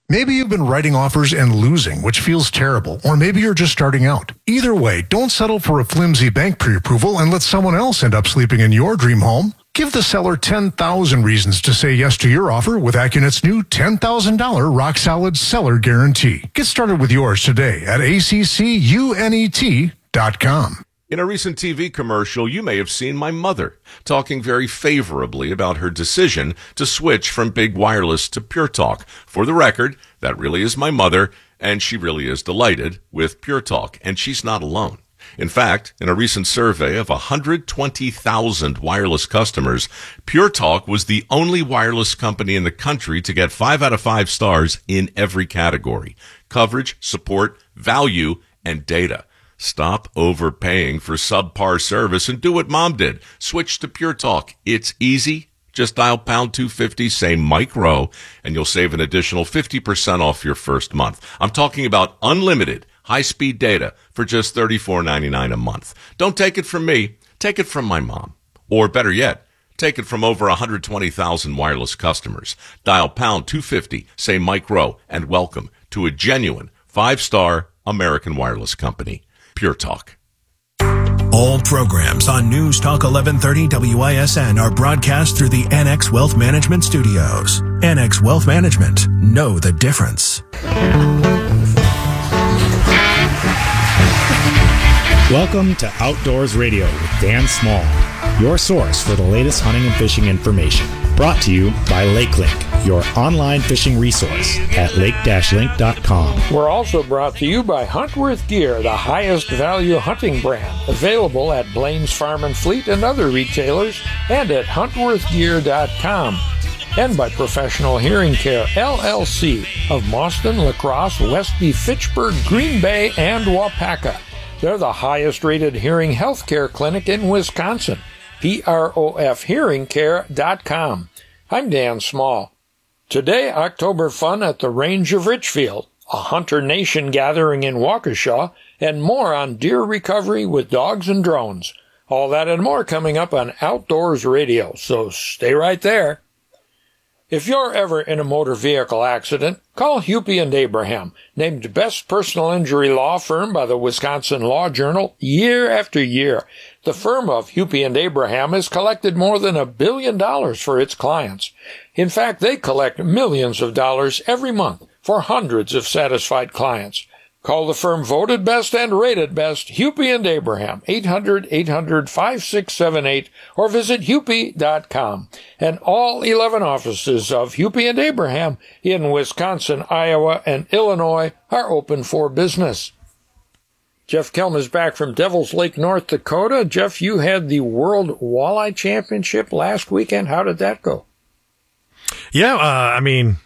Maybe you've been writing offers and losing, which feels terrible, or maybe you're just starting out. Either way, don't settle for a flimsy bank pre-approval and let someone else end up sleeping in your dream home. Give the seller 10,000 reasons to say yes to your offer with AccuNet's new $10,000 rock-solid seller guarantee. Get started with yours today at ACCUNET.com. In a recent TV commercial, you may have seen my mother talking very favorably about her decision to switch from big wireless to Pure Talk. For the record, that really is my mother, and she really is delighted with Pure Talk, and she's not alone. In fact, in a recent survey of 120,000 wireless customers, Pure Talk was the only wireless company in the country to get 5 out of 5 stars in every category: coverage, support, value, and data. Stop overpaying for subpar service and do what Mom did. Switch to Pure Talk. It's easy. Just dial pound 250, say Mike Rowe, and you'll save an additional 50% off your first month. I'm talking about unlimited high-speed data for just $34.99 a month. Don't take it from me. Take it from my mom. Or better yet, take it from over 120,000 wireless customers. Dial pound 250, say Mike Rowe, and welcome to a genuine 5-star American wireless company. Pure Talk. All programs on News Talk 1130 WISN are broadcast through the NX Wealth Management Studios. NX Wealth Management. Know the difference. Welcome to Outdoors Radio with Dan Small, your source for the latest hunting and fishing information. Brought to you by LakeLink, your online fishing resource at lake-link.com. We're also brought to you by Huntworth Gear, the highest value hunting brand, available at Blaine's Farm and Fleet and other retailers, and at huntworthgear.com. And by Professional Hearing Care, LLC, of Mauston, La Crosse, Westby, Fitchburg, Green Bay, and Wapaka. They're the highest-rated hearing health care clinic in Wisconsin. PROFhearingcare.com. I'm Dan Small. Today, October fun at the Range of Richfield, a Hunter Nation gathering in Waukesha, and more on deer recovery with dogs and drones. All that and more coming up on Outdoors Radio, so stay right there. If you're ever in a motor vehicle accident, call Hupy and Abraham, named best personal injury law firm by the Wisconsin Law Journal year after year. The firm of Hupy and Abraham has collected more than $1 billion for its clients. In fact, they collect millions of dollars every month for hundreds of satisfied clients. Call the firm voted best and rated best, Hupy and Abraham, 800-800-5678, or visit Hupy.com. And all 11 offices of Hupy and Abraham in Wisconsin, Iowa, and Illinois are open for business. Jeff Kelm is back from Devil's Lake, North Dakota. Jeff, you had the World Walleye Championship last weekend. How did that go? Yeah,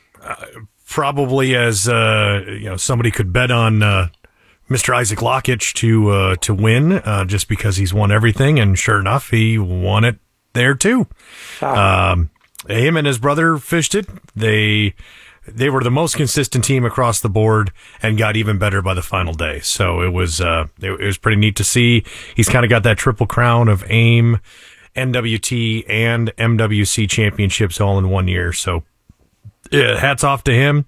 probably as somebody could bet on Mr. Isaac Lockitch to win just because he's won everything, and sure enough, he won it there too. Him and his brother fished it. They were the most consistent team across the board and got even better by the final day. So it was pretty neat to see. He's kind of got that triple crown of AIM, NWT, and MWC championships all in 1 year. So yeah, hats off to him.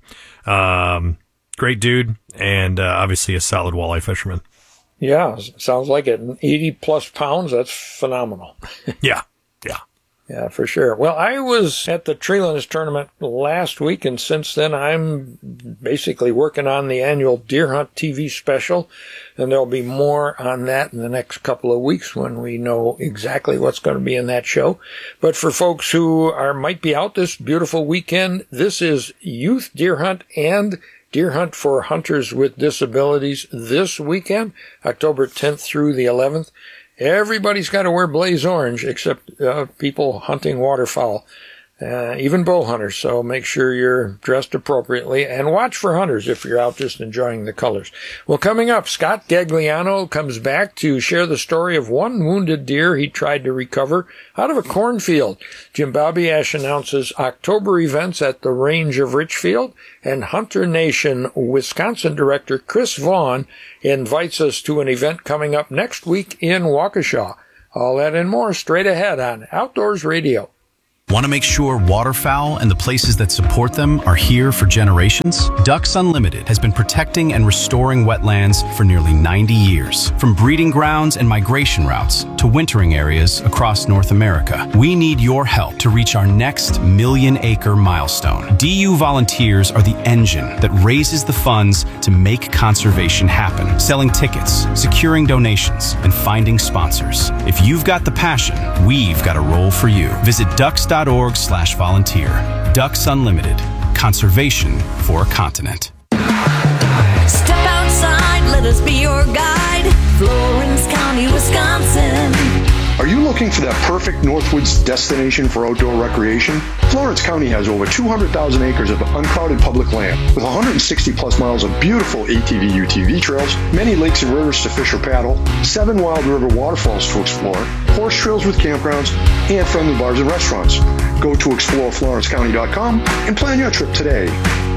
Great dude, and obviously a solid walleye fisherman. Yeah, sounds like it. 80-plus pounds, that's phenomenal. Yeah. Yeah, for sure. Well, I was at the Treelands tournament last week, and since then I'm basically working on the annual Deer Hunt TV special, and there'll be more on that in the next couple of weeks when we know exactly what's going to be in that show. But for folks who might be out this beautiful weekend, this is Youth Deer Hunt and Deer Hunt for Hunters with Disabilities this weekend, October 10th through the 11th. Everybody's got to wear blaze orange except people hunting waterfowl, even bow hunters. So make sure you're dressed appropriately and watch for hunters if you're out just enjoying the colors. Well, coming up, Scott Gagliano comes back to share the story of one wounded deer he tried to recover out of a cornfield. Jim Babiash announces October events at the Range of Richfield, and Hunter Nation Wisconsin Director Chris Vaughn invites us to an event coming up next week in Waukesha. All that and more straight ahead on Outdoors Radio. Want to make sure waterfowl and the places that support them are here for generations? Ducks Unlimited has been protecting and restoring wetlands for nearly 90 years. From breeding grounds and migration routes to wintering areas across North America, we need your help to reach our next million-acre milestone. DU volunteers are the engine that raises the funds to make conservation happen, selling tickets, securing donations, and finding sponsors. If you've got the passion, we've got a role for you. Visit ducks.org/volunteer. Ducks Unlimited. Conservation for a continent. Step outside, let us be your guide. Florence County, Wisconsin. Are you looking for that perfect Northwoods destination for outdoor recreation? Florence County has over 200,000 acres of uncrowded public land with 160 plus miles of beautiful ATV UTV trails, many lakes and rivers to fish or paddle, 7 wild river waterfalls to explore, horse trails with campgrounds, and friendly bars and restaurants. Go to exploreflorencecounty.com and plan your trip today.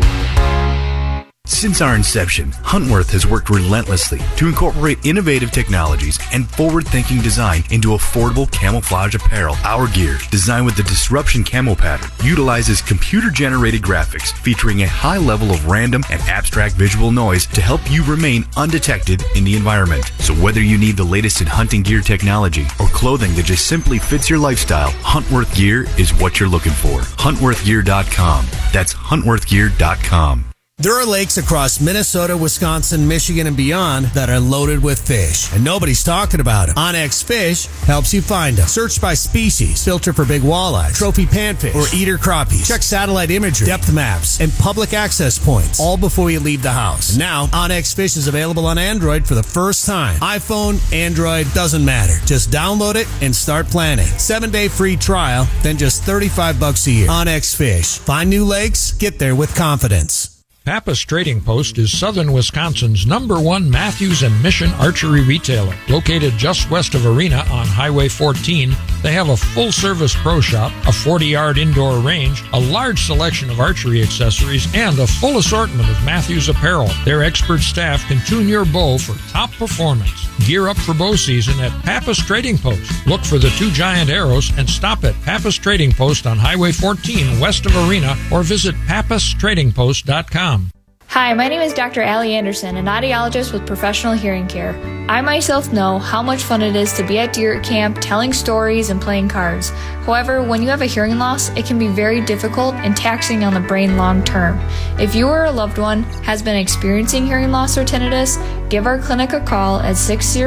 Since our inception, Huntworth has worked relentlessly to incorporate innovative technologies and forward-thinking design into affordable camouflage apparel. Our gear, designed with the Disruption Camo pattern, utilizes computer-generated graphics featuring a high level of random and abstract visual noise to help you remain undetected in the environment. So whether you need the latest in hunting gear technology or clothing that just simply fits your lifestyle, Huntworth Gear is what you're looking for. HuntworthGear.com. That's HuntworthGear.com. There are lakes across Minnesota, Wisconsin, Michigan, and beyond that are loaded with fish, and nobody's talking about them. OnX Fish helps you find them. Search by species, filter for big walleyes, trophy panfish, or eater crappies. Check satellite imagery, depth maps, and public access points, all before you leave the house. And now, OnX Fish is available on Android for the first time. iPhone, Android, doesn't matter. Just download it and start planning. 7-day free trial, then just $35 a year. OnX Fish. Find new lakes, get there with confidence. Pappas Trading Post is southern Wisconsin's #1 Matthews and Mission archery retailer. Located just west of Arena on Highway 14, they have a full-service pro shop, a 40-yard indoor range, a large selection of archery accessories, and a full assortment of Matthews apparel. Their expert staff can tune your bow for top performance. Gear up for bow season at Pappas Trading Post. Look for the 2 giant arrows and stop at Pappas Trading Post on Highway 14 west of Arena or visit pappastradingpost.com. Hi, my name is Dr. Allie Anderson, an audiologist with Professional Hearing Care. I myself know how much fun it is to be at deer camp, telling stories and playing cards. However, when you have a hearing loss, it can be very difficult and taxing on the brain long term. If you or a loved one has been experiencing hearing loss or tinnitus, give our clinic a call at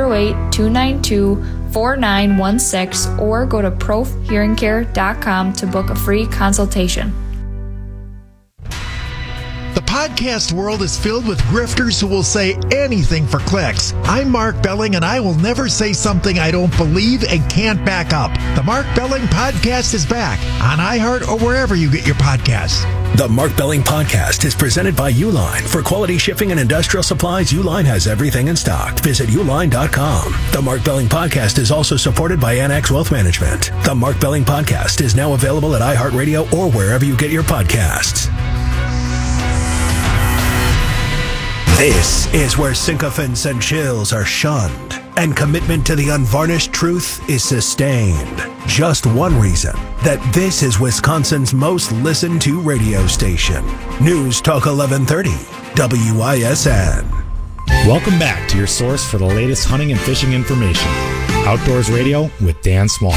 608-292-4916 or go to profhearingcare.com to book a free consultation. The podcast world is filled with grifters who will say anything for clicks. I'm Mark Belling, and I will never say something I don't believe and can't back up. The Mark Belling Podcast is back on iHeart or wherever you get your podcasts. The Mark Belling Podcast is presented by Uline. For quality shipping and industrial supplies, Uline has everything in stock. Visit uline.com. The Mark Belling Podcast is also supported by NX Wealth Management. The Mark Belling Podcast is now available at iHeartRadio or wherever you get your podcasts. This is where sycophants and chills are shunned, and commitment to the unvarnished truth is sustained. Just one reason: that this is Wisconsin's most listened to radio station. News Talk 1130, WISN. Welcome back to your source for the latest hunting and fishing information. Outdoors Radio with Dan Small.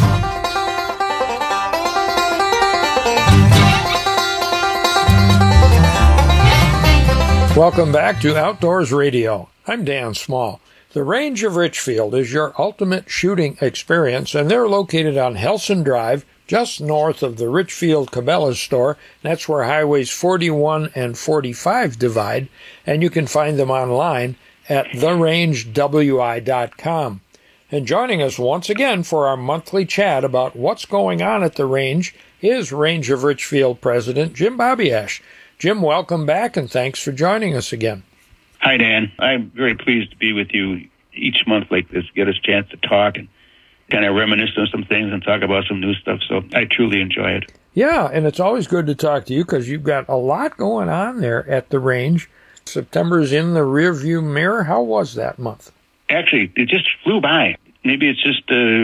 Welcome back to Outdoors Radio. I'm Dan Small. The Range of Richfield is your ultimate shooting experience, and they're located on Helson Drive, just north of the Richfield Cabela's store. That's where highways 41 and 45 divide, and you can find them online at therangewi.com. And joining us once again for our monthly chat about what's going on at the range is Range of Richfield President Jim Babiasz. Jim, welcome back, and thanks for joining us again. Hi, Dan. I'm very pleased to be with you each month like this, get us a chance to talk and kind of reminisce on some things and talk about some new stuff, so I truly enjoy it. Yeah, and it's always good to talk to you because you've got a lot going on there at the range. September's in the rearview mirror. How was that month? Actually, it just flew by. Maybe it's just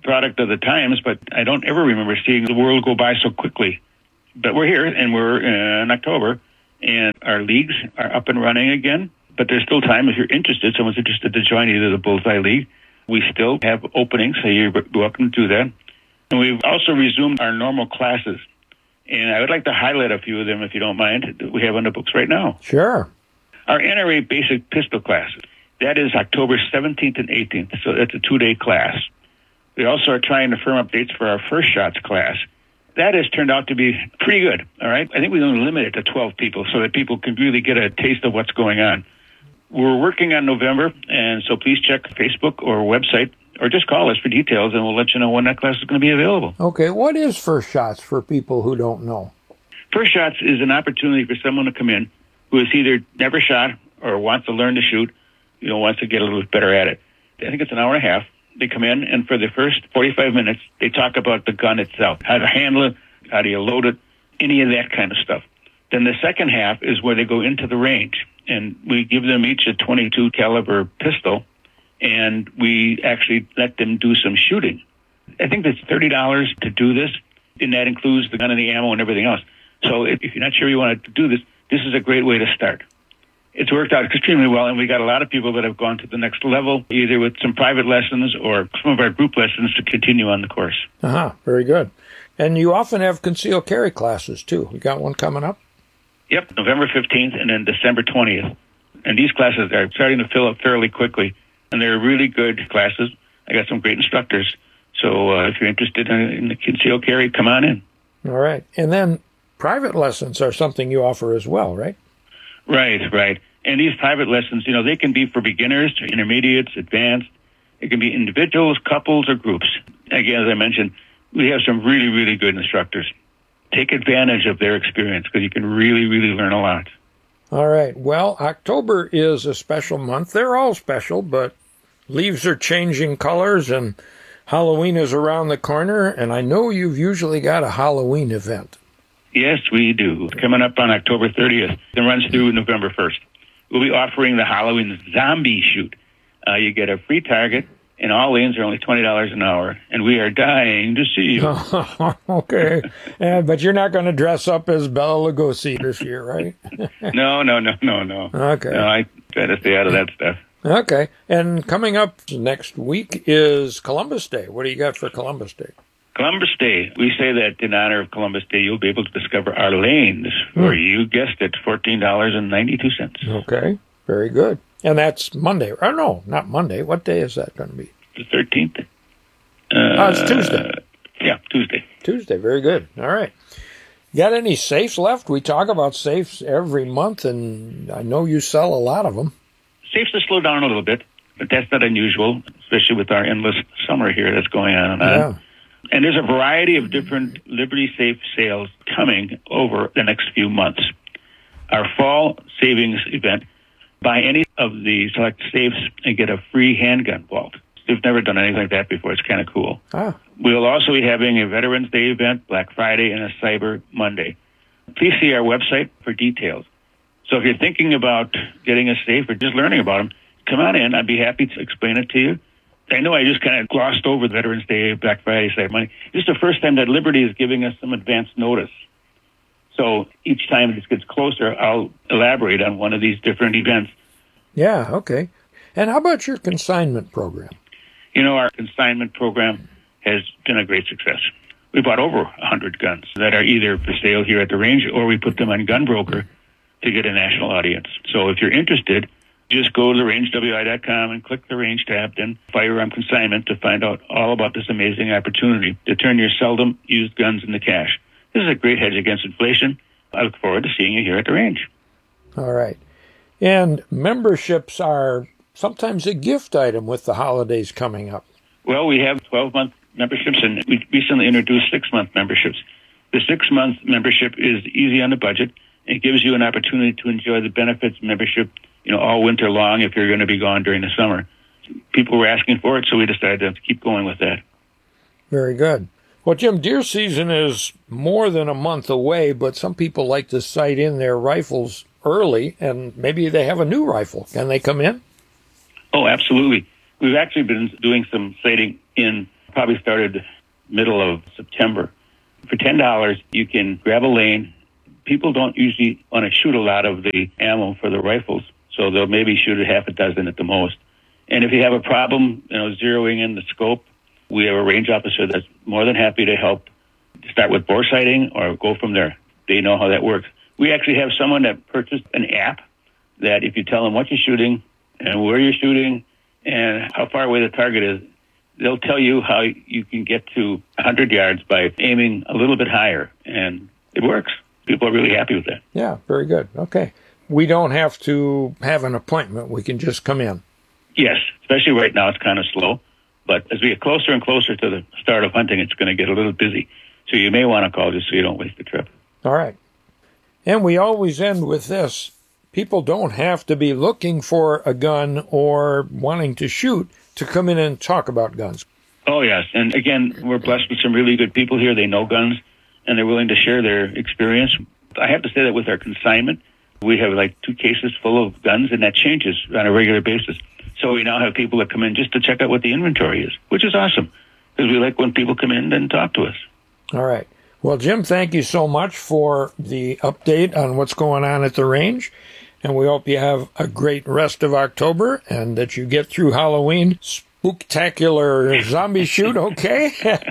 product of the times, but I don't ever remember seeing the world go by so quickly. But we're here, and we're in October, and our leagues are up and running again. But there's still time if you're interested, someone's interested to join either the Bullseye League. We still have openings, so you're welcome to do that. And we've also resumed our normal classes. And I would like to highlight a few of them, if you don't mind, that we have on the books right now. Sure. Our NRA Basic Pistol class, that is October 17th and 18th, so that's a 2-day class. We also are trying to firm up dates for our First Shots class. That has turned out to be pretty good, all right? I think we only limit it to 12 people so that people can really get a taste of what's going on. We're working on November, and so please check Facebook or website, or just call us for details, and we'll let you know when that class is going to be available. Okay, what is First Shots for people who don't know? First Shots is an opportunity for someone to come in who has either never shot or wants to learn to shoot, wants to get a little bit better at it. I think it's an hour and a half. They come in, and for the first 45 minutes, they talk about the gun itself, how to handle it, how do you load it, any of that kind of stuff. Then the second half is where they go into the range, and we give them each a .22 caliber pistol, and we actually let them do some shooting. I think that's $30 to do this, and that includes the gun and the ammo and everything else. So if you're not sure you want to do this, this is a great way to start. It's worked out extremely well, and we got a lot of people that have gone to the next level, either with some private lessons or some of our group lessons to continue on the course. Very good. And you often have concealed carry classes, too. You got one coming up? Yep, November 15th and then December 20th. And these classes are starting to fill up fairly quickly, and they're really good classes. I got some great instructors. So if you're interested in the concealed carry, come on in. All right. And then private lessons are something you offer as well, right? Right. And these private lessons, they can be for beginners, intermediates, advanced. It can be individuals, couples, or groups. Again, as I mentioned, we have some really, really good instructors. Take advantage of their experience because you can really, really learn a lot. All right. Well, October is a special month. They're all special, but leaves are changing colors and Halloween is around the corner, and I know you've usually got a Halloween event. Yes, we do. Coming up on October 30th. It runs through November 1st. We'll be offering the Halloween Zombie Shoot. You get a free target, and all lanes are only $20 an hour, and we are dying to see you. Okay. But you're not going to dress up as Bela Lugosi this year, right? No. Okay. No, I try to stay out of that stuff. Okay. And coming up next week is Columbus Day. What do you got for Columbus Day? Columbus Day. We say that in honor of Columbus Day, you'll be able to discover our lanes for, you guessed it, $14.92. Okay. Very good. And that's Monday. Oh, no, not Monday. What day is that going to be? The 13th. It's Tuesday. Yeah, Tuesday. Tuesday. Very good. All right. Got any safes left? We talk about safes every month, and I know you sell a lot of them. Safes have slowed down a little bit, but that's not unusual, especially with our endless summer here that's going on and on. Yeah. And there's a variety of different Liberty Safe sales coming over the next few months. Our fall savings event, buy any of the select safes and get a free handgun vault. We've never done anything like that before. It's kind of cool. We'll also be having a Veterans Day event, Black Friday, and a Cyber Monday. Please see our website for details. So if you're thinking about getting a safe or just learning about them, come on in. I'd be happy to explain it to you. I know I just kind of glossed over Veterans Day, Black Friday, Cyber Monday. This is the first time that Liberty is giving us some advance notice. So each time this gets closer, I'll elaborate on one of these different events. Yeah, okay. And how about your consignment program? Our consignment program has been a great success. We bought over 100 guns that are either for sale here at the range or we put them on GunBroker to get a national audience. So if you're interested, just go to rangewi.com and click the range tab, then firearm consignment to find out all about this amazing opportunity to turn your seldom used guns into cash. This is a great hedge against inflation. I look forward to seeing you here at the range. All right. And memberships are sometimes a gift item with the holidays coming up. Well, we have 12-month memberships, and we recently introduced 6-month memberships. The 6-month membership is easy on the budget. It gives you an opportunity to enjoy the benefits of membership, all winter long if you're going to be gone during the summer. People were asking for it, so we decided to keep going with that. Very good. Well, Jim, deer season is more than a month away, but some people like to sight in their rifles early, and maybe they have a new rifle. Can they come in? Oh, absolutely. We've actually been doing some sighting in probably started middle of September. For $10, you can grab a lane. People don't usually want to shoot a lot of the ammo for the rifles, so they'll maybe shoot a half a dozen at the most. And if you have a problem, zeroing in the scope, we have a range officer that's more than happy to help start with bore sighting or go from there. They know how that works. We actually have someone that purchased an app that if you tell them what you're shooting and where you're shooting and how far away the target is, they'll tell you how you can get to 100 yards by aiming a little bit higher. And it works. People are really happy with that. Yeah, very good. Okay. We don't have to have an appointment. We can just come in. Yes, especially right now it's kind of slow. But as we get closer and closer to the start of hunting, it's going to get a little busy. So you may want to call just so you don't waste the trip. All right. And we always end with this. People don't have to be looking for a gun or wanting to shoot to come in and talk about guns. Oh, yes. And again, we're blessed with some really good people here. They know guns, and they're willing to share their experience. I have to say that with our consignment, we have like 2 cases full of guns, and that changes on a regular basis. So we now have people that come in just to check out what the inventory is, which is awesome, because we like when people come in and talk to us. All right. Well, Jim, thank you so much for the update on what's going on at the range. And we hope you have a great rest of October and that you get through Halloween. Spooktacular zombie shoot, okay?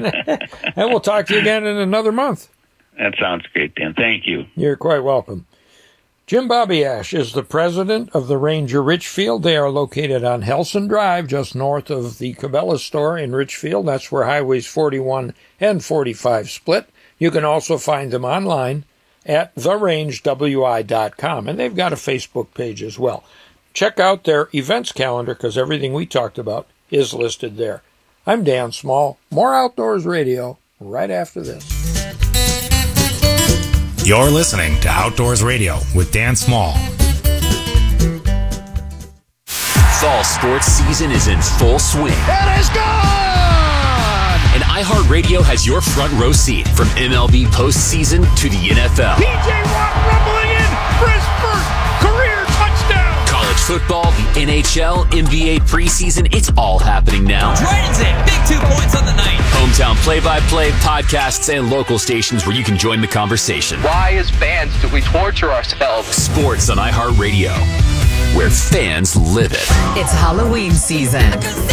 And we'll talk to you again in another month. That sounds great, Dan. Thank you. You're quite welcome. Jim Babiash is the president of the Ranger Richfield. They are located on Helson Drive, just north of the Cabela store in Richfield. That's where highways 41 and 45 split. You can also find them online at therangewi.com, and they've got a Facebook page as well. Check out their events calendar because everything we talked about is listed there. I'm Dan Small. More Outdoors Radio right after this. You're listening to Outdoors Radio with Dan Small. Fall sports season is in full swing. It is gone! And iHeartRadio has your front row seat from MLB postseason to the NFL. P.J. Watt rumbling in for his first career touchdown. College football, the NHL, NBA preseason, it's all happening now. Dragons in, big 2 points on the night. Hometown play-by-play, podcasts, and local stations where you can join the conversation. Why, as fans, do we torture ourselves? Sports on iHeartRadio, where fans live it. It's Halloween season.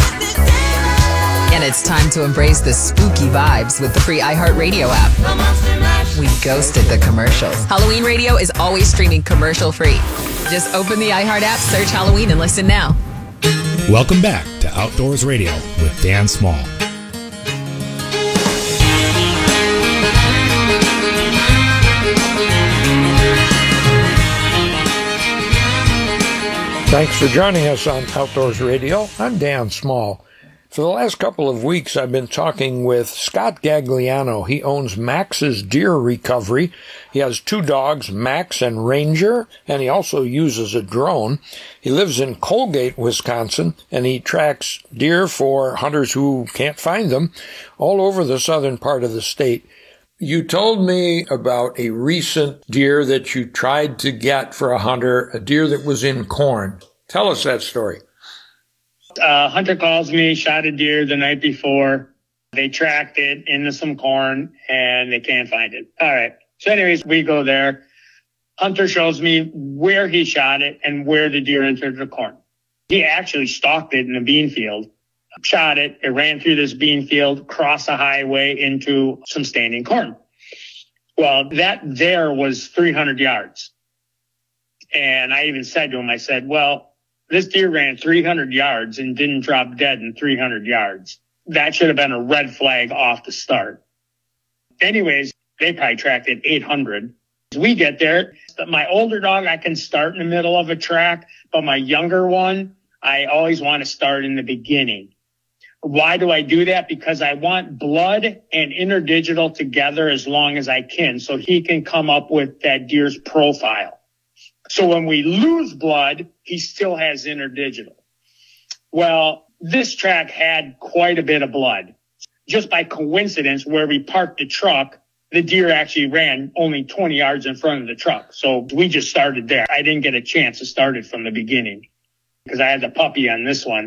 And it's time to embrace the spooky vibes with the free iHeartRadio app. We ghosted the commercials. Halloween Radio is always streaming commercial-free. Just open the iHeart app, search Halloween, and listen now. Welcome back to Outdoors Radio with Dan Small. Thanks for joining us on Outdoors Radio. I'm Dan Small. For the last couple of weeks, I've been talking with Scott Gagliano. He owns Max's Deer Recovery. He has 2 dogs, Max and Ranger, and he also uses a drone. He lives in Colgate, Wisconsin, and he tracks deer for hunters who can't find them all over the southern part of the state. You told me about a recent deer that you tried to get for a hunter, a deer that was in corn. Tell us that story. Hunter calls me, shot a deer the night before. They tracked it into some corn and they can't find it. All right. So anyways, we go there. Hunter shows me where he shot it and where the deer entered the corn. He actually stalked it in a bean field, shot it. It ran through this bean field, crossed a highway into some standing corn. Well, that there was 300 yards. And I even said to him, I said, well, this deer ran 300 yards and didn't drop dead in 300 yards. That should have been a red flag off the start. Anyways, they probably tracked it 800. As we get there, my older dog, I can start in the middle of a track, but my younger one, I always want to start in the beginning. Why do I do that? Because I want blood and interdigital together as long as I can, so he can come up with that deer's profile. So when we lose blood, he still has interdigital. Well, this track had quite a bit of blood. Just by coincidence, where we parked the truck, the deer actually ran only 20 yards in front of the truck. So we just started there. I didn't get a chance to start it from the beginning because I had the puppy on this one.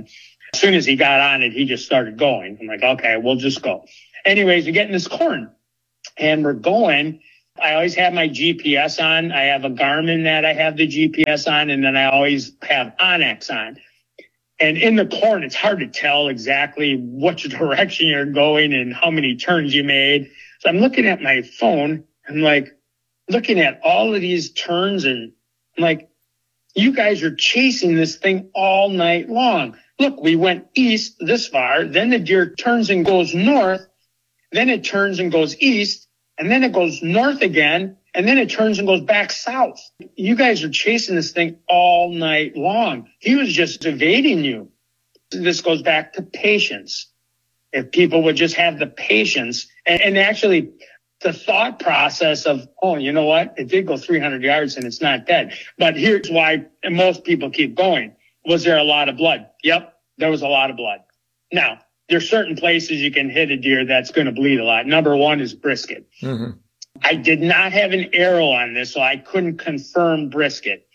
As soon as he got on it, he just started going. I'm like, okay, we'll just go. Anyways, we get in this corn and we're going. I always have my GPS on. I have a Garmin that I have the GPS on, and then I always have Onyx on. And in the corn, it's hard to tell exactly which direction you're going and how many turns you made. So I'm looking at my phone. I'm like looking at all of these turns, and I'm like, you guys are chasing this thing all night long. Look, we went east this far. Then the deer turns and goes north. Then it turns and goes east. And then it goes north again. And then it turns and goes back south. You guys are chasing this thing all night long. He was just evading you. This goes back to patience. If people would just have the patience and actually the thought process of, oh, you know what? It did go 300 yards and it's not dead. But here's why most people keep going. Was there a lot of blood? Yep, there was a lot of blood. Now, there's certain places you can hit a deer that's going to bleed a lot. Number one is brisket. Mm-hmm. I did not have an arrow on this, so I couldn't confirm brisket.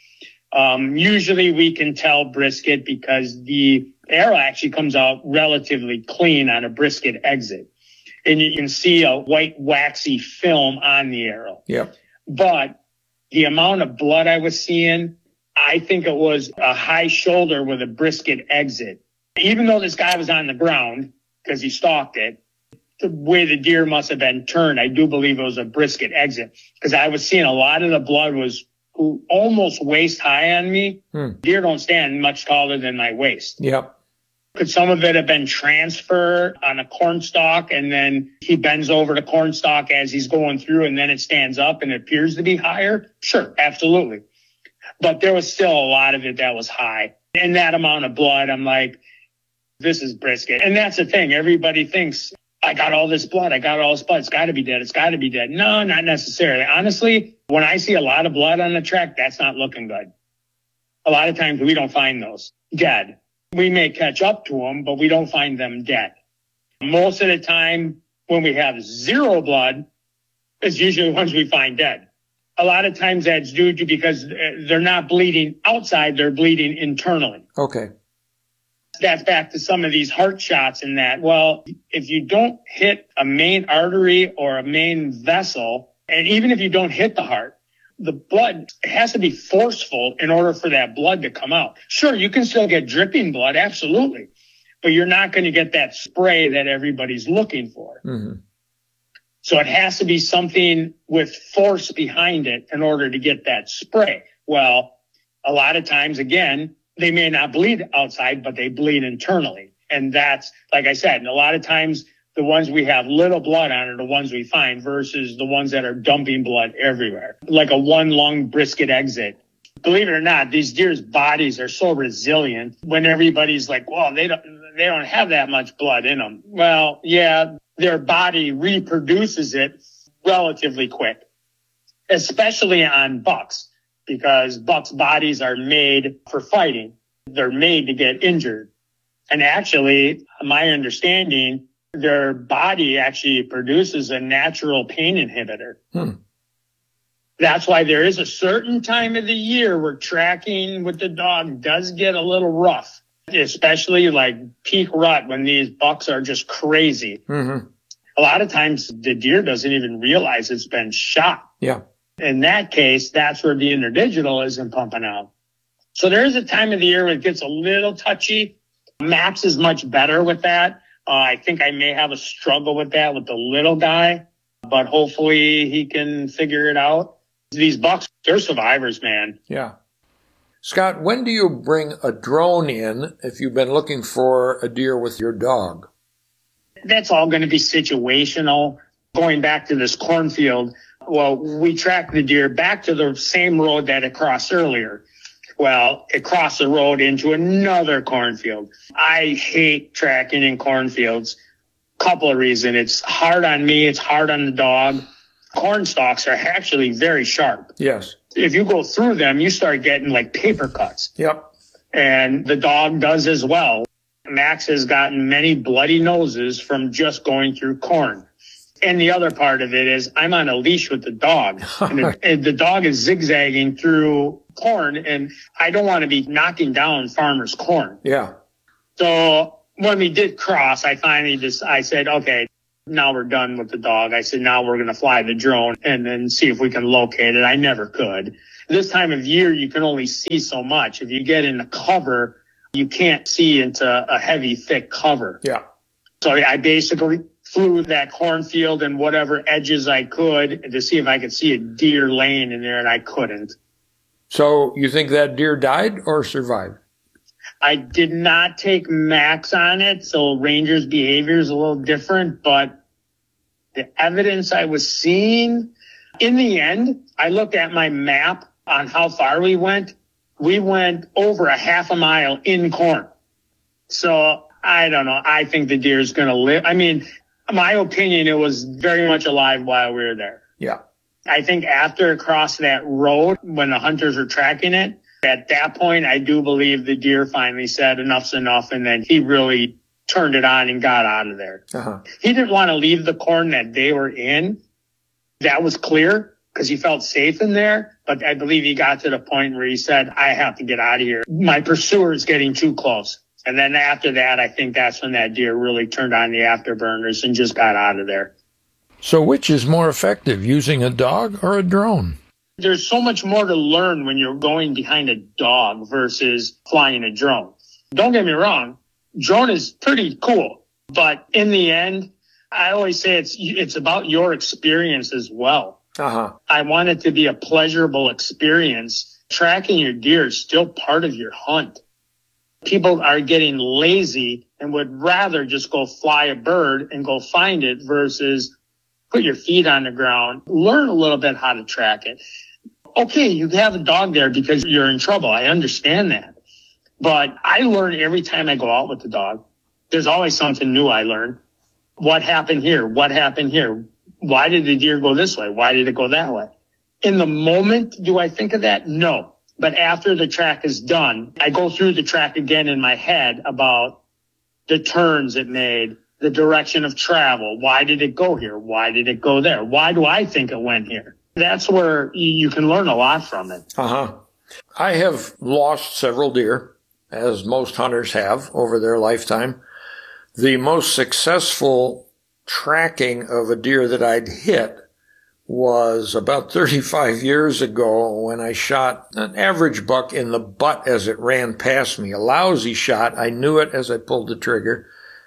Usually we can tell brisket because the arrow actually comes out relatively clean on a brisket exit. And you can see a white waxy film on the arrow. Yep. But the amount of blood I was seeing, I think it was a high shoulder with a brisket exit. Even though this guy was on the ground because he stalked it, the way the deer must have been turned, I do believe it was a brisket exit because I was seeing a lot of the blood was almost waist high on me. Deer don't stand much taller than my waist. Yep. Could some of it have been transfer on a corn stalk and then he bends over the corn stalk as he's going through and then it stands up and it appears to be higher? Sure, absolutely. But there was still a lot of it that was high. And that amount of blood, I'm like, this is brisket. And that's the thing. Everybody thinks, I got all this blood. It's got to be dead. It's got to be dead. No, not necessarily. Honestly, when I see a lot of blood on the track, that's not looking good. A lot of times we don't find those dead. We may catch up to them, but we don't find them dead. Most of the time when we have zero blood, it's usually the ones we find dead. A lot of times that's due to because they're not bleeding outside, they're bleeding internally. Okay. That's back to some of these heart shots in that, well, if you don't hit a main artery or a main vessel, and even if you don't hit the heart, the blood has to be forceful in order for that blood to come out. Sure, you can still get dripping blood, absolutely, but you're not going to get that spray that everybody's looking for. Mm-hmm. So it has to be something with force behind it in order to get that spray. Well, a lot of times, again, they may not bleed outside, but they bleed internally. And that's, like I said, a lot of times the ones we have little blood on are the ones we find versus the ones that are dumping blood everywhere, like a one lung brisket exit. Believe it or not, these deer's bodies are so resilient when everybody's like, well, they don't have that much blood in them. Well, yeah, their body reproduces it relatively quick, especially on bucks. Because bucks' bodies are made for fighting. They're made to get injured. And actually, my understanding, their body actually produces a natural pain inhibitor. That's why there is a certain time of the year where tracking with the dog does get a little rough, especially like peak rut when these bucks are just crazy. Mm-hmm. A lot of times the deer doesn't even realize it's been shot. Yeah. In that case, that's where the interdigital isn't pumping out. So there is a time of the year where it gets a little touchy. Max is much better with that. I think I may have a struggle with that with the little guy, but hopefully he can figure it out. These bucks, they're survivors, man. Yeah. Scott, when do you bring a drone in if you've been looking for a deer with your dog? That's all going to be situational. Going back to this cornfield, well, we tracked the deer back to the same road that it crossed earlier. Well, it crossed the road into another cornfield. I hate tracking in cornfields. Couple of reasons. It's hard on me. It's hard on the dog. Corn stalks are actually very sharp. Yes. If you go through them, you start getting like paper cuts. Yep. And the dog does as well. Max has gotten many bloody noses from just going through corn. And the other part of it is I'm on a leash with the dog. And the dog is zigzagging through corn, and I don't want to be knocking down farmers' corn. Yeah. So when we did cross, I said, okay, now we're done with the dog. I said, now we're going to fly the drone and then see if we can locate it. I never could. This time of year, you can only see so much. If you get in the cover, you can't see into a heavy, thick cover. Yeah. So I basically flew that cornfield and whatever edges I could to see if I could see a deer laying in there, and I couldn't. So you think that deer died or survived? I did not take max on it, so ranger's behavior is a little different, but the evidence I was seeing, in the end, I looked at my map on how far we went. We went over a half a mile in corn. So I don't know. I think the deer is going to live. I mean, my opinion, it was very much alive while we were there. Yeah. I think after it crossed that road, when the hunters were tracking it, at that point, I do believe the deer finally said enough's enough, and then he really turned it on and got out of there. Uh-huh. He didn't want to leave the corn that they were in. That was clear because he felt safe in there. But I believe he got to the point where he said, I have to get out of here. My pursuer is getting too close. And then after that, I think that's when that deer really turned on the afterburners and just got out of there. So which is more effective, using a dog or a drone? There's so much more to learn when you're going behind a dog versus flying a drone. Don't get me wrong. Drone is pretty cool. But in the end, I always say it's about your experience as well. Uh-huh. I want it to be a pleasurable experience. Tracking your deer is still part of your hunt. People are getting lazy and would rather just go fly a bird and go find it versus put your feet on the ground, learn a little bit how to track it. Okay, you have a dog there because you're in trouble. I understand that. But I learn every time I go out with the dog. There's always something new I learn. What happened here? What happened here? Why did the deer go this way? Why did it go that way? In the moment, do I think of that? No. But after the track is done, I go through the track again in my head about the turns it made, the direction of travel. Why did it go here? Why did it go there? Why do I think it went here? That's where you can learn a lot from it. Uh-huh. I have lost several deer, as most hunters have over their lifetime. The most successful tracking of a deer that I'd hit was about 35 years ago when I shot an average buck in the butt as it ran past me. A lousy shot. I knew it as I pulled the trigger.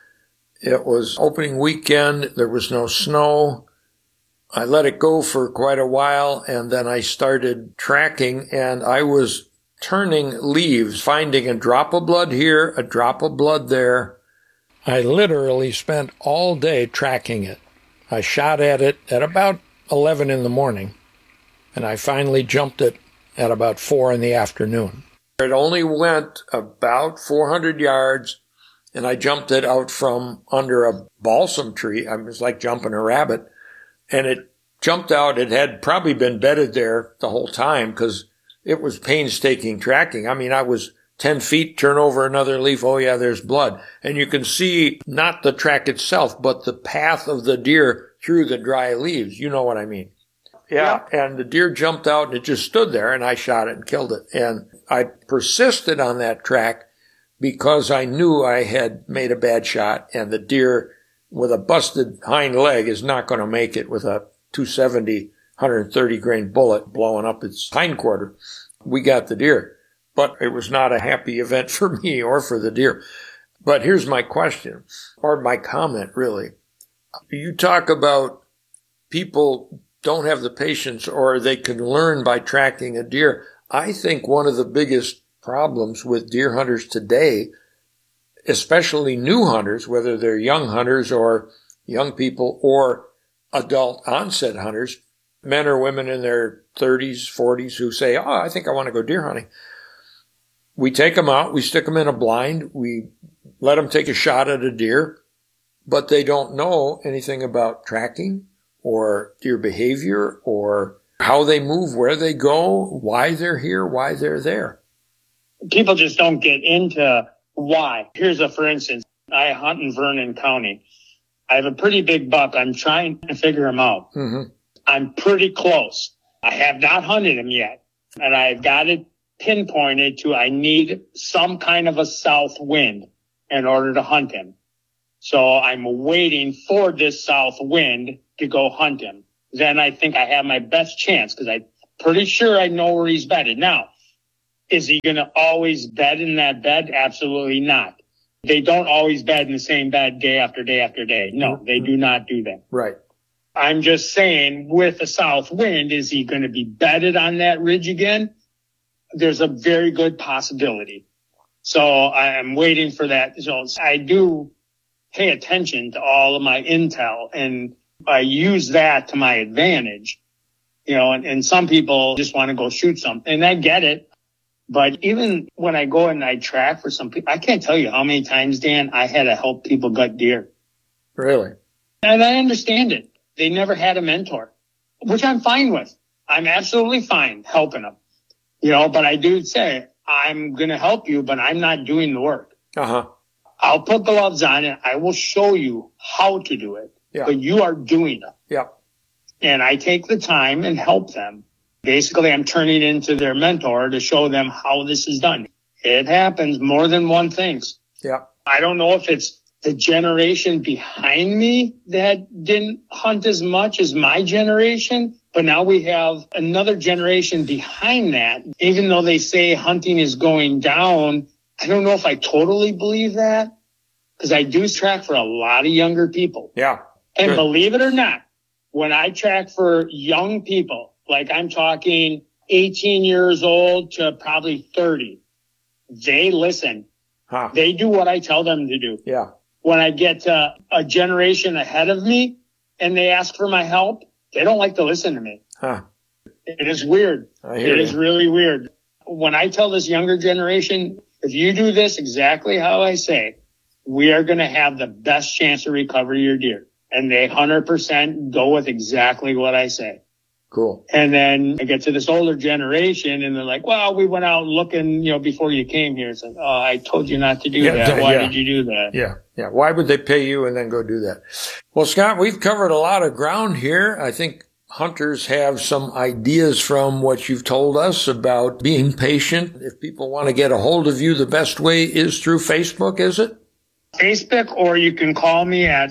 It was opening weekend. There was no snow. I let it go for quite a while, and then I started tracking, and I was turning leaves, finding a drop of blood here, a drop of blood there. I literally spent all day tracking it. I shot at it at about 11 in the morning, and I finally jumped it at about 4 in the afternoon. It only went about 400 yards, and I jumped it out from under a balsam tree. It was like jumping a rabbit. And it jumped out. It had probably been bedded there the whole time because it was painstaking tracking. I mean, I was 10 feet, turn over another leaf. Oh, yeah, there's blood. And you can see not the track itself, but the path of the deer through the dry leaves. You know what I mean? Yeah. And the deer jumped out and it just stood there, and I shot it and killed it. And I persisted on that track because I knew I had made a bad shot, and the deer with a busted hind leg is not going to make it with a 270, 130 grain bullet blowing up its hindquarter. We got the deer, but it was not a happy event for me or for the deer. But here's my question, or my comment really. You talk about people don't have the patience or they can learn by tracking a deer. I think one of the biggest problems with deer hunters today, especially new hunters, whether they're young hunters or young people or adult onset hunters, men or women in their 30s, 40s who say, oh, I think I want to go deer hunting. We take them out, we stick them in a blind, we let them take a shot at a deer, but they don't know anything about tracking or deer behavior or how they move, where they go, why they're here, why they're there. People just don't get into why. Here's for instance, I hunt in Vernon County. I have a pretty big buck. I'm trying to figure him out. Mm-hmm. I'm pretty close. I have not hunted him yet. And I've got it pinpointed to I need some kind of a south wind. in order to hunt him. So I'm waiting for this south wind to go hunt him. Then I think I have my best chance because I'm pretty sure I know where he's bedded. Now, is he going to always bed in that bed? Absolutely not. They don't always bed in the same bed day after day after day. No, they do not do that. Right. I'm just saying, with a south wind, is he going to be bedded on that ridge again? There's a very good possibility. So I'm waiting for that. So I do pay attention to all of my intel, and I use that to my advantage. You know, and some people just want to go shoot something, and I get it. But even when I go and I track for some people, I can't tell you how many times, Dan, I had to help people gut deer. Really? And I understand it. They never had a mentor, which I'm fine with. I'm absolutely fine helping them. You know, but I do say, I'm going to help you, but I'm not doing the work. Uh-huh. I'll put gloves on and I will show you how to do it. Yeah. But you are doing it. Yeah. And I take the time and help them. Basically, I'm turning into their mentor to show them how this is done. It happens more than one thing. Yeah. I don't know if it's the generation behind me that didn't hunt as much as my generation, but now we have another generation behind that. Even though they say hunting is going down, I don't know if I totally believe that, because I do track for a lot of younger people. Yeah. And Good. believe it or not, when I track for young people, like I'm talking 18 years old to probably 30, they listen. Huh. They do what I tell them to do. Yeah. When I get a generation ahead of me and they ask for my help, they don't like to listen to me. Huh. It is weird. It is really weird. When I tell this younger generation, if you do this exactly how I say, we are going to have the best chance to recover your deer. And they 100% go with exactly what I say. Cool. And then I get to this older generation and they're like, well, we went out looking, before you came here. It's like, oh, I told you not to do that. Why did you do that? Yeah. Yeah. Why would they pay you and then go do that? Well, Scott, we've covered a lot of ground here. I think hunters have some ideas from what you've told us about being patient. If people want to get a hold of you, the best way is through Facebook, is it? Facebook, or you can call me at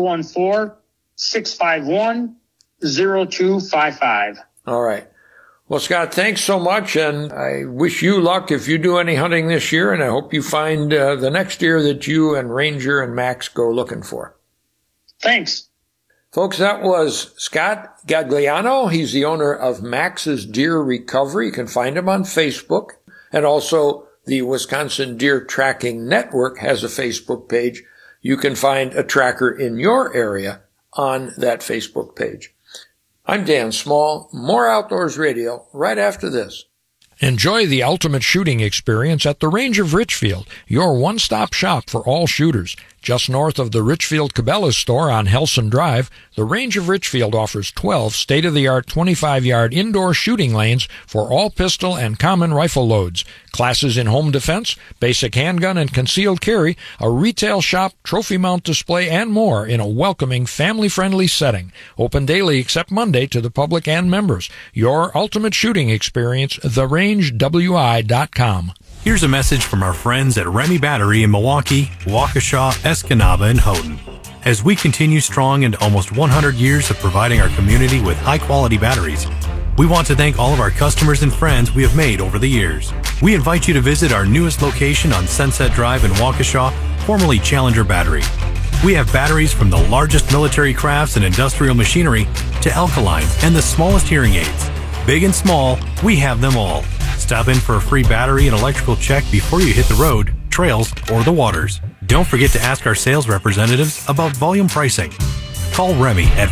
414-651-0255. All right. Well, Scott, thanks so much, and I wish you luck if you do any hunting this year, and I hope you find the next deer that you and Ranger and Max go looking for. Thanks. Folks, that was Scott Gagliano. He's the owner of Max's Deer Recovery. You can find him on Facebook, and also the Wisconsin Deer Tracking Network has a Facebook page. You can find a tracker in your area on that Facebook page. I'm Dan Small. More Outdoors Radio right after this. Enjoy the ultimate shooting experience at the Range of Richfield, your one-stop shop for all shooters. Just north of the Richfield Cabela's store on Helson Drive, the Range of Richfield offers 12 state-of-the-art 25-yard indoor shooting lanes for all pistol and common rifle loads, classes in home defense, basic handgun and concealed carry, a retail shop, trophy mount display, and more in a welcoming, family-friendly setting. Open daily except Monday to the public and members. Your ultimate shooting experience, therangewi.com. Here's a message from our friends at Remy Battery in Milwaukee, Waukesha, Escanaba, and Houghton. As we continue strong into almost 100 years of providing our community with high-quality batteries, we want to thank all of our customers and friends we have made over the years. We invite you to visit our newest location on Sunset Drive in Waukesha, formerly Challenger Battery. We have batteries from the largest military crafts and industrial machinery to alkalines and the smallest hearing aids. Big and small, we have them all. Stop in for a free battery and electrical check before you hit the road, trails, or the waters. Don't forget to ask our sales representatives about volume pricing. Call Remy at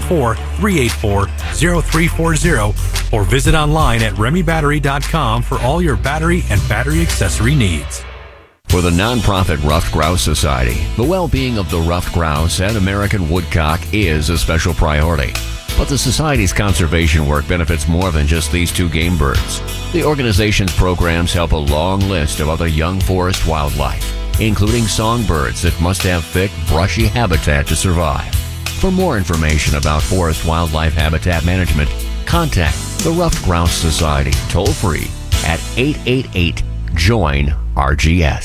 414-384-0340 or visit online at remybattery.com for all your battery and battery accessory needs. For the nonprofit Ruffed Grouse Society, the well-being of the ruffed grouse and American woodcock is a special priority. But the Society's conservation work benefits more than just these two game birds. The organization's programs help a long list of other young forest wildlife, including songbirds that must have thick, brushy habitat to survive. For more information about forest wildlife habitat management, contact the Ruffed Grouse Society toll-free at 888-JOIN-RGS.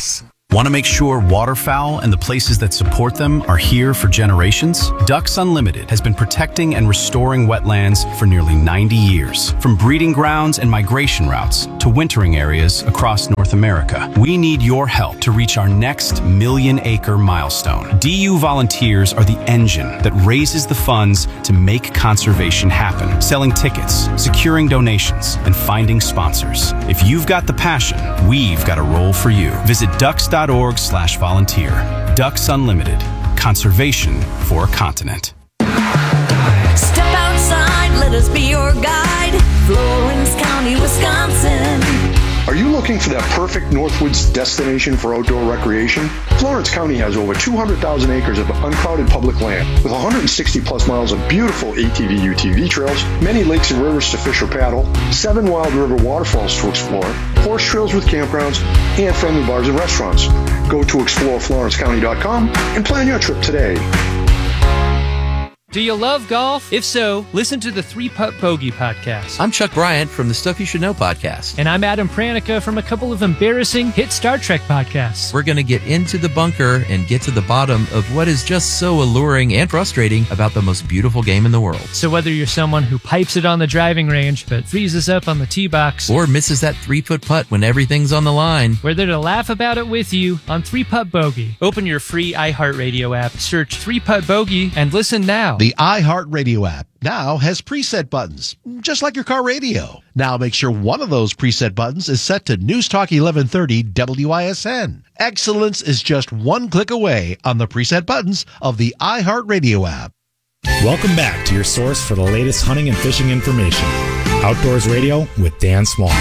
Want to make sure waterfowl and the places that support them are here for generations? Ducks Unlimited has been protecting and restoring wetlands for nearly 90 years. From breeding grounds and migration routes to wintering areas across North America, we need your help to reach our next million-acre milestone. DU volunteers are the engine that raises the funds to make conservation happen, selling tickets, securing donations, and finding sponsors. If you've got the passion, we've got a role for you. Visit ducks.org/volunteer. Ducks Unlimited. Conservation for a continent. Step outside, let us be your guide. Florence County, Wisconsin. Are you looking for that perfect Northwoods destination for outdoor recreation? Florence County has over 200,000 acres of uncrowded public land with 160 plus miles of beautiful ATV UTV trails, many lakes and rivers to fish or paddle, 7 wild river waterfalls to explore, horse trails with campgrounds, and friendly bars and restaurants. Go to exploreflorencecounty.com and plan your trip today. Do you love golf? If so, listen to the 3-Putt Bogey podcast. I'm Chuck Bryant from the Stuff You Should Know podcast. And I'm Adam Pranica from a couple of embarrassing hit Star Trek podcasts. We're going to get into the bunker and get to the bottom of what is just so alluring and frustrating about the most beautiful game in the world. So whether you're someone who pipes it on the driving range but freezes up on the tee box, or misses that 3-foot putt when everything's on the line, we're there to laugh about it with you on 3-Putt Bogey. Open your free iHeartRadio app, search 3-Putt Bogey, and listen now. The iHeartRadio app now has preset buttons, just like your car radio. Now make sure one of those preset buttons is set to News Talk 1130 WISN. Excellence is just one click away on the preset buttons of the iHeartRadio app. Welcome back to your source for the latest hunting and fishing information. Outdoors Radio with Dan Small.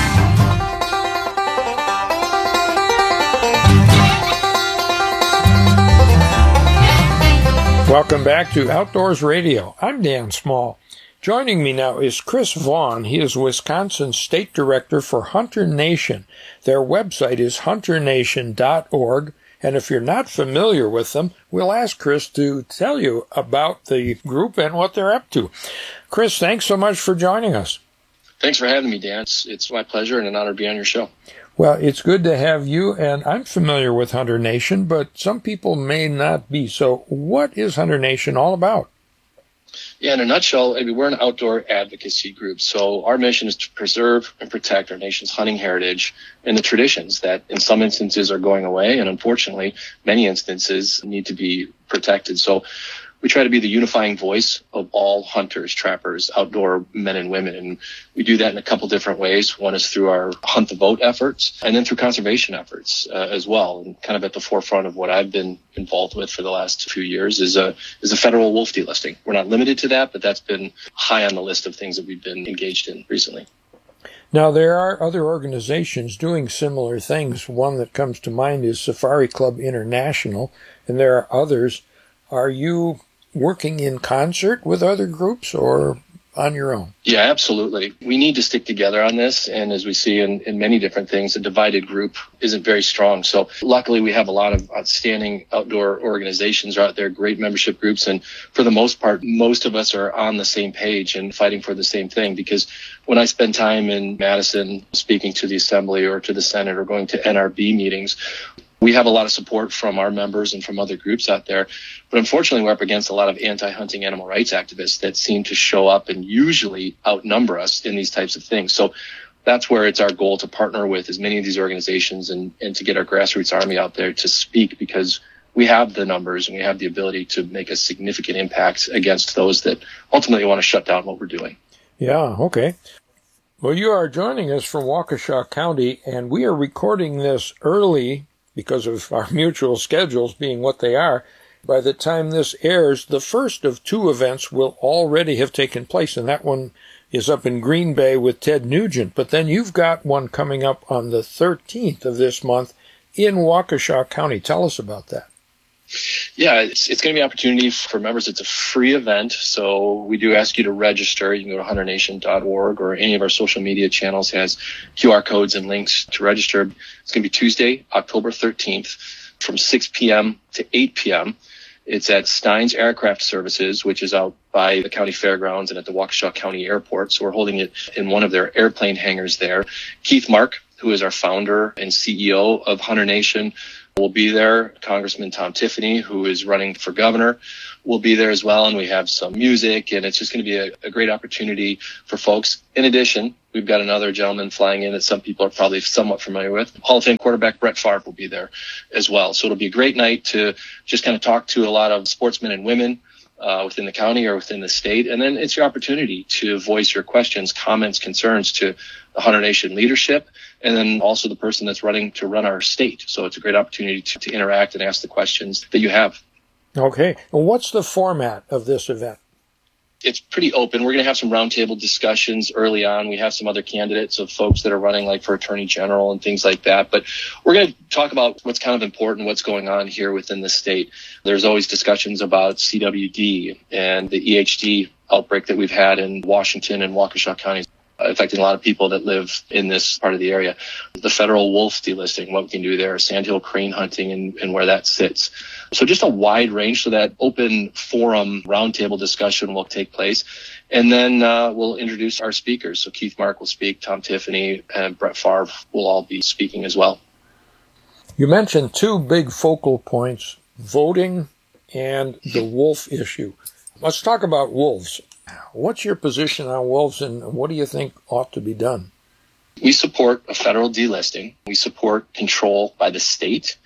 Welcome back to Outdoors Radio. I'm Dan Small. Joining me now is Chris Vaughn. He is Wisconsin's State Director for Hunter Nation. Their website is hunternation.org. And if you're not familiar with them, we'll ask Chris to tell you about the group and what they're up to. Chris, thanks so much for joining us. Thanks for having me, Dan. It's my pleasure and an honor to be on your show. Well, it's good to have you, and I'm familiar with Hunter Nation, but some people may not be. So what is Hunter Nation all about? Yeah, in a nutshell, we're an outdoor advocacy group. So our mission is to preserve and protect our nation's hunting heritage and the traditions that in some instances are going away, and unfortunately, many instances need to be protected. So we try to be the unifying voice of all hunters, trappers, outdoor men and women. And we do that in a couple different ways. One is through our Hunt the Vote efforts, and then through conservation efforts as well. And kind of at the forefront of what I've been involved with for the last few years is a federal wolf delisting. We're not limited to that, but that's been high on the list of things that we've been engaged in recently. Now, there are other organizations doing similar things. One that comes to mind is Safari Club International, and there are others. Are you working in concert with other groups or on your own? Yeah, absolutely. We need to stick together on this. And as we see in many different things, a divided group isn't very strong. So luckily, we have a lot of outstanding outdoor organizations out there, great membership groups. And for the most part, most of us are on the same page and fighting for the same thing. Because when I spend time in Madison speaking to the Assembly or to the Senate or going to NRB meetings, we have a lot of support from our members and from other groups out there. But unfortunately, we're up against a lot of anti-hunting animal rights activists that seem to show up and usually outnumber us in these types of things. So that's where it's our goal to partner with as many of these organizations and to get our grassroots army out there to speak, because we have the numbers and we have the ability to make a significant impact against those that ultimately want to shut down what we're doing. Yeah, okay. Well, you are joining us from Waukesha County, and we are recording this early because of our mutual schedules being what they are. By the time this airs, the first of 2 events will already have taken place, and that one is up in Green Bay with Ted Nugent. But then you've got one coming up on the 13th of this month in Waukesha County. Tell us about that. Yeah, it's going to be an opportunity for members. It's a free event, so we do ask you to register. You can go to hunternation.org, or any of our social media channels has QR codes and links to register. It's going to be Tuesday, October 13th from 6 p.m. to 8 p.m. It's at Stein's Aircraft Services, which is out by the county fairgrounds and at the Waukesha County Airport. So we're holding it in one of their airplane hangars there. Keith Mark who is our founder and CEO of Hunter Nation, will be there. Congressman Tom Tiffany, who is running for governor, will be there as well. And we have some music, and it's just going to be a great opportunity for folks. In addition, we've got another gentleman flying in that some people are probably somewhat familiar with. Hall of Fame quarterback Brett Favre will be there as well. So it'll be a great night to just kind of talk to a lot of sportsmen and women within the county or within the state. And then it's your opportunity to voice your questions, comments, concerns to the Hunter Nation leadership, and then also the person that's running to run our state. So it's a great opportunity to interact and ask the questions that you have. Okay. And what's the format of this event? It's pretty open. We're going to have some roundtable discussions early on. We have some other candidates of folks that are running like for attorney general and things like that. But we're going to talk about what's kind of important, what's going on here within the state. There's always discussions about CWD and the EHD outbreak that we've had in Washington and Waukesha counties, affecting a lot of people that live in this part of the area. The federal wolf delisting, what we can do there, sandhill crane hunting and where that sits. So just a wide range. So that open forum roundtable discussion will take place. And then we'll introduce our speakers. So Keith Mark will speak, Tom Tiffany, and Brett Favre will all be speaking as well. You mentioned two big focal points, voting and the wolf issue. Let's talk about wolves. What's your position on wolves, and what do you think ought to be done? We support a federal delisting. We support control by the state.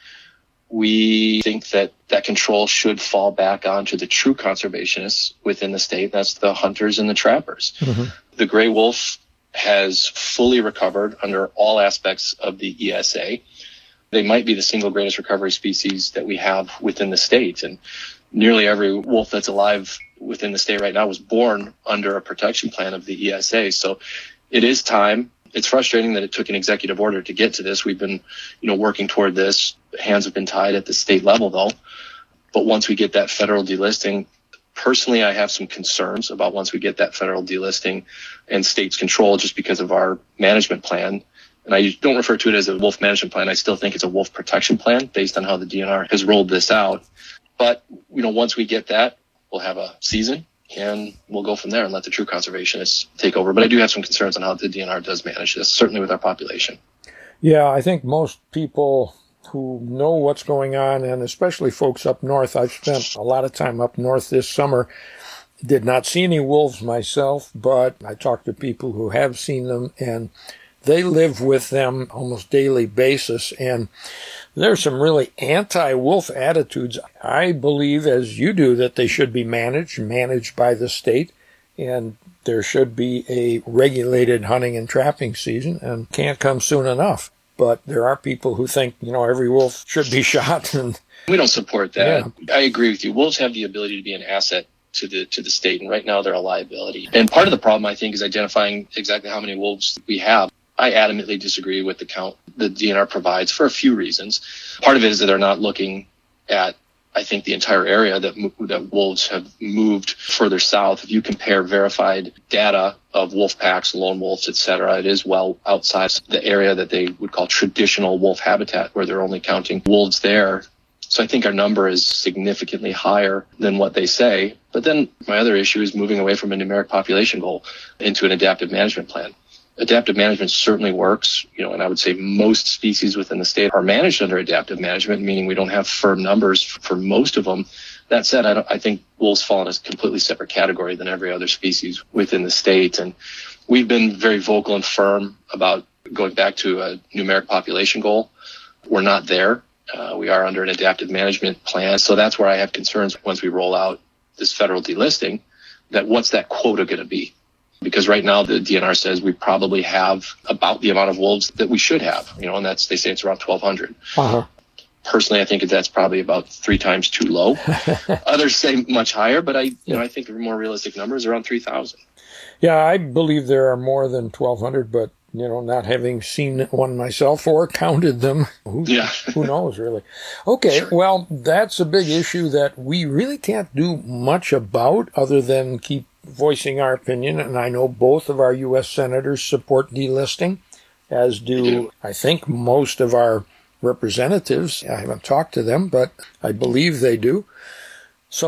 We think that that control should fall back onto the true conservationists within the state. That's the hunters and the trappers. Mm-hmm. The gray wolf has fully recovered under all aspects of the ESA. They might be the single greatest recovery species that we have within the state. And nearly every wolf that's alive within the state right now was born under a protection plan of the ESA. So it is time. It's frustrating that it took an executive order to get to this. We've been, working toward this. Hands have been tied at the state level, though. But once we get that federal delisting, personally, I have some concerns about once we get that federal delisting and states control just because of our management plan. And I don't refer to it as a wolf management plan. I still think it's a wolf protection plan based on how the DNR has rolled this out. But, once we get that, we'll have a season and we'll go from there and let the true conservationists take over. But I do have some concerns on how the DNR does manage this, certainly with our population. Yeah, I think most people who know what's going on, and especially folks up north, I've spent a lot of time up north this summer, did not see any wolves myself, but I talked to people who have seen them, and they live with them almost daily basis, and there's some really anti-wolf attitudes. I believe, as you do, that they should be managed by the state, and there should be a regulated hunting and trapping season, and can't come soon enough. But there are people who think, every wolf should be shot. And we don't support that. Yeah. I agree with you. Wolves have the ability to be an asset to the state, and right now they're a liability. And part of the problem, I think, is identifying exactly how many wolves we have. I adamantly disagree with the count the DNR provides for a few reasons. Part of it is that they're not looking at, I think, the entire area that wolves have moved further south. If you compare verified data of wolf packs, lone wolves, et cetera, it is well outside the area that they would call traditional wolf habitat, where they're only counting wolves there. So I think our number is significantly higher than what they say. But then my other issue is moving away from a numeric population goal into an adaptive management plan. Adaptive management certainly works, and I would say most species within the state are managed under adaptive management, meaning we don't have firm numbers for most of them. That said, I think wolves fall in a completely separate category than every other species within the state. And we've been very vocal and firm about going back to a numeric population goal. We're not there. We are under an adaptive management plan. So that's where I have concerns once we roll out this federal delisting, that what's that quota going to be? Because right now the DNR says we probably have about the amount of wolves that we should have, and they say it's around 1,200. Uh-huh. Personally, I think that's probably about 3 times too low. Others say much higher, but I think the more realistic number is around 3,000. Yeah, I believe there are more than 1,200, but not having seen one myself or counted them, who knows, really? Okay, sure. Well, that's a big issue that we really can't do much about other than keep voicing our opinion, and I know both of our U.S. senators support delisting, as do, I think, most of our representatives. I haven't talked to them, but I believe they do. So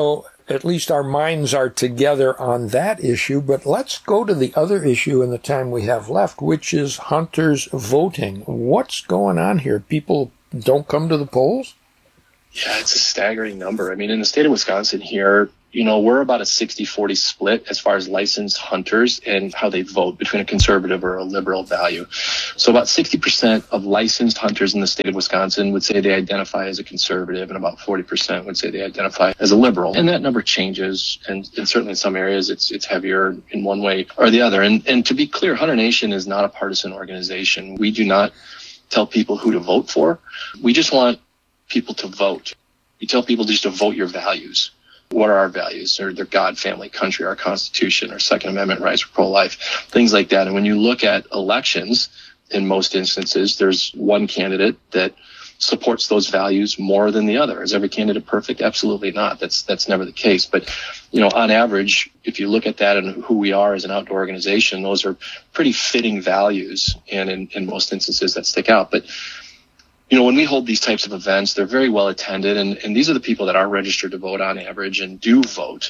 at least our minds are together on that issue. But let's go to the other issue in the time we have left, which is hunters voting. What's going on here? People don't come to the polls? Yeah, it's a staggering number. I mean, in the state of Wisconsin here, we're about a 60-40 split as far as licensed hunters and how they vote between a conservative or a liberal value. So about 60% of licensed hunters in the state of Wisconsin would say they identify as a conservative, and about 40% would say they identify as a liberal. And that number changes, and certainly in some areas it's heavier in one way or the other. And to be clear, Hunter Nation is not a partisan organization. We do not tell people who to vote for. We just want people to vote. We tell people just to vote your values. What are our values? They're God, family, country, our Constitution, our Second Amendment rights, pro-life, things like that. And when you look at elections, in most instances, there's one candidate that supports those values more than the other. Is every candidate perfect? Absolutely not. That's never the case. But, on average, if you look at that and who we are as an outdoor organization, those are pretty fitting values, and in most instances that stick out. But when we hold these types of events, they're very well attended, and these are the people that are registered to vote on average and do vote.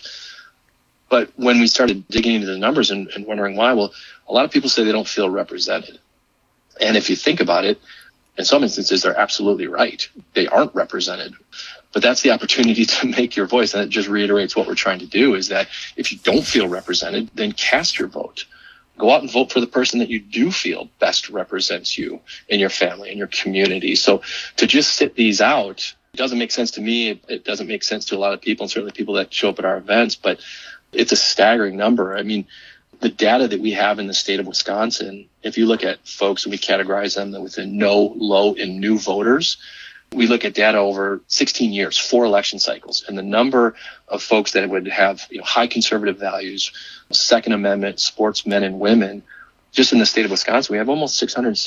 But when we started digging into the numbers and wondering why, well, a lot of people say they don't feel represented. And if you think about it, in some instances, they're absolutely right. They aren't represented. But that's the opportunity to make your voice, and it just reiterates what we're trying to do, is that if you don't feel represented, then cast your vote. Go out and vote for the person that you do feel best represents you and your family and your community. So to just sit these out, it doesn't make sense to me. It doesn't make sense to a lot of people, and certainly people that show up at our events, but it's a staggering number. I mean, the data that we have in the state of Wisconsin, if you look at folks and we categorize them within no, low, and new voters, we look at data over 16 years, 4 election cycles, and the number of folks that would have high conservative values, Second Amendment, sportsmen and women, just in the state of Wisconsin, we have almost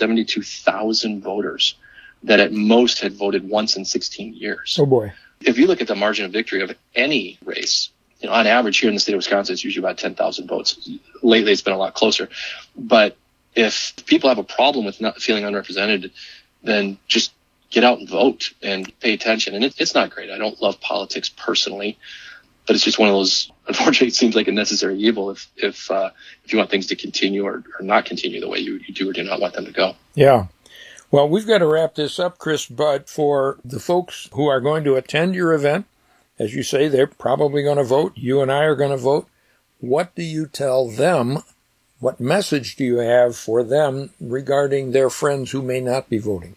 672,000 voters that at most had voted once in 16 years. Oh, boy. If you look at the margin of victory of any race, on average here in the state of Wisconsin, it's usually about 10,000 votes. Lately, it's been a lot closer. But if people have a problem with not feeling unrepresented, then just get out and vote and pay attention. And it's not great. I don't love politics personally, but it's just one of those, unfortunately, it seems like a necessary evil if you want things to continue or not continue the way you do or do not want them to go. Yeah. Well, we've got to wrap this up, Chris, but for the folks who are going to attend your event, as you say, they're probably going to vote. You and I are going to vote. What do you tell them? What message do you have for them regarding their friends who may not be voting?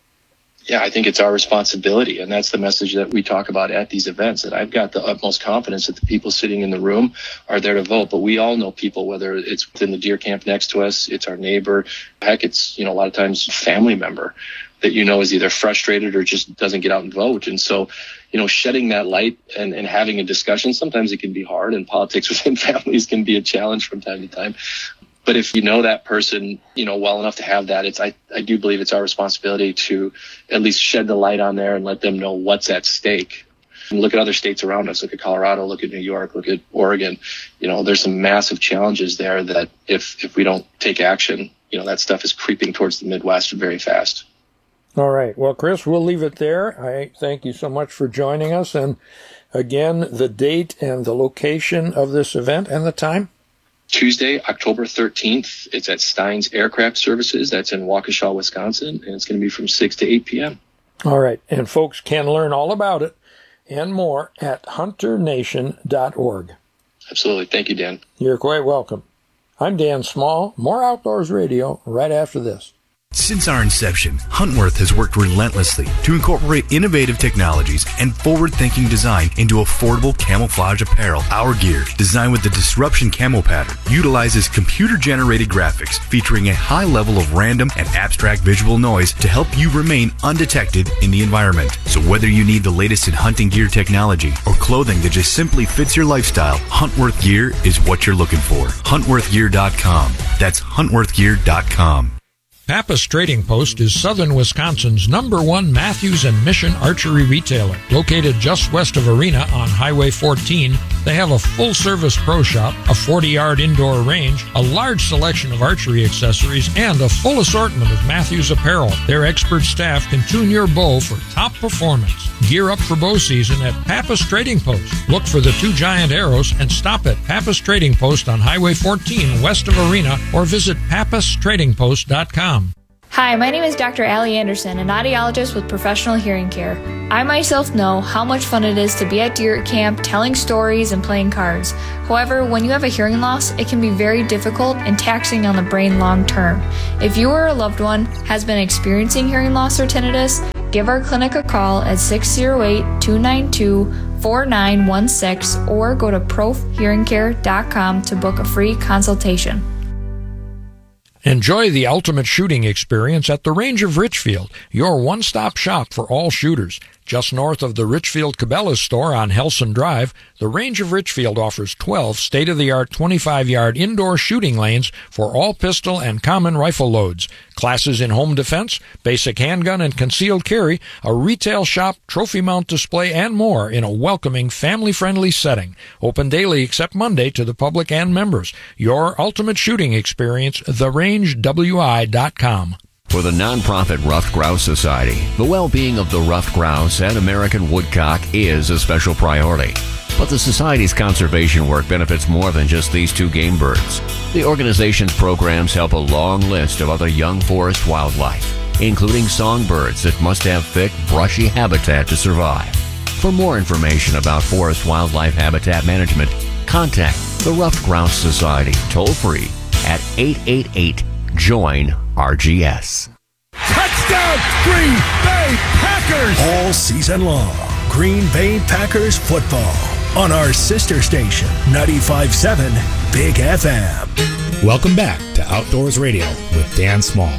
Yeah, I think it's our responsibility, and that's the message that we talk about at these events, that I've got the utmost confidence that the people sitting in the room are there to vote. But we all know people, whether it's within the deer camp next to us, it's our neighbor, heck, it's, a lot of times family member that is either frustrated or just doesn't get out and vote. And so, shedding that light and having a discussion, sometimes it can be hard, and politics within families can be a challenge from time to time. But if you know that person, well enough to have that, I do believe it's our responsibility to at least shed the light on there and let them know what's at stake. And look at other states around us. Look at Colorado, look at New York, look at Oregon. There's some massive challenges there that if we don't take action, that stuff is creeping towards the Midwest very fast. All right. Well, Chris, we'll leave it there. I thank you so much for joining us. And again, the date and the location of this event and the time? Tuesday, October 13th. It's at Stein's Aircraft Services. That's in Waukesha, Wisconsin, and it's going to be from 6 to 8 p.m. All right. And folks can learn all about it and more at hunternation.org. Absolutely. Thank you, Dan. You're quite welcome. I'm Dan Small. More Outdoors Radio right after this. Since our inception, Huntworth has worked relentlessly to incorporate innovative technologies and forward-thinking design into affordable camouflage apparel. Our gear, designed with the Disruption Camo pattern, utilizes computer-generated graphics featuring a high level of random and abstract visual noise to help you remain undetected in the environment. So whether you need the latest in hunting gear technology or clothing that just simply fits your lifestyle, Huntworth gear is what you're looking for. HuntworthGear.com. That's HuntworthGear.com. Pappas Trading Post is southern Wisconsin's #1 Matthews and Mission archery retailer. Located just west of Arena on Highway 14, they have a full-service pro shop, a 40-yard indoor range, a large selection of archery accessories, and a full assortment of Matthews apparel. Their expert staff can tune your bow for top performance. Gear up for bow season at Pappas Trading Post. Look for the 2 giant arrows and stop at Pappas Trading Post on Highway 14 west of Arena or visit pappastradingpost.com. Hi, my name is Dr. Allie Anderson, an audiologist with Professional Hearing Care. I myself know how much fun it is to be at deer camp telling stories and playing cards. However, when you have a hearing loss, it can be very difficult and taxing on the brain long term. If you or a loved one has been experiencing hearing loss or tinnitus, give our clinic a call at 608-292-4916 or go to profhearingcare.com to book a free consultation. Enjoy the ultimate shooting experience at the Range of Richfield, your one-stop shop for all shooters. Just north of the Richfield Cabela's store on Helson Drive, the Range of Richfield offers 12 state-of-the-art 25-yard indoor shooting lanes for all pistol and common rifle loads, classes in home defense, basic handgun and concealed carry, a retail shop, trophy mount display, and more in a welcoming, family-friendly setting. Open daily except Monday to the public and members. Your ultimate shooting experience, therangewi.com. For the nonprofit Ruffed Grouse Society, the well-being of the ruffed grouse and American woodcock is a special priority. But the Society's conservation work benefits more than just these 2 game birds. The organization's programs help a long list of other young forest wildlife, including songbirds that must have thick, brushy habitat to survive. For more information about forest wildlife habitat management, contact the Ruffed Grouse Society toll-free at 888-JOIN-RGS. Touchdown, Green Bay Packers! All season long, Green Bay Packers football on our sister station, 95.7 Big FM. Welcome back to Outdoors Radio with Dan Small.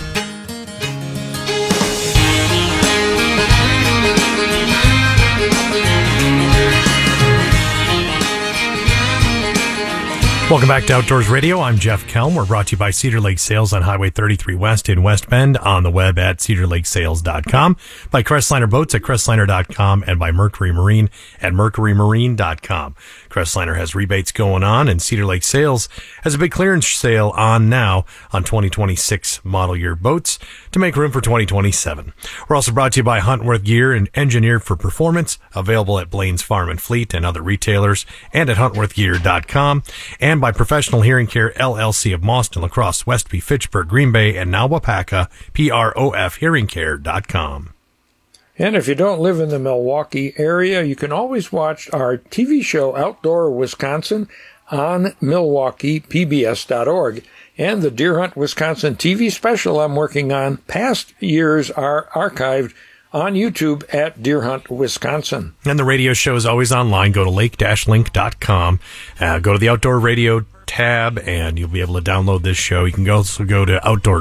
Welcome back to Outdoors Radio. I'm Jeff Kelm. We're brought to you by Cedar Lake Sales on Highway 33 West in West Bend, on the web at cedarlakesales.com, by Crestliner Boats at crestliner.com, and by Mercury Marine at mercurymarine.com. Crestliner has rebates going on, and Cedar Lake Sales has a big clearance sale on now on 2026 model year boats to make room for 2027. We're also brought to you by Huntworth Gear and Engineered for Performance, available at Blaine's Farm and Fleet and other retailers, and at huntworthgear.com, and by Professional Hearing Care LLC of Mauston, La Crosse, Westby, Fitchburg, Green Bay, and now Wapaka, profhearingcare.com. And if you don't live in the Milwaukee area, you can always watch our TV show Outdoor Wisconsin on MilwaukeePBS.org. And the Deer Hunt Wisconsin TV special I'm working on, past years are archived on YouTube at Deer Hunt Wisconsin. And the radio show is always online. Go to lake-link.com. Go to the Outdoor Radio tab, and you'll be able to download this show. You can also go to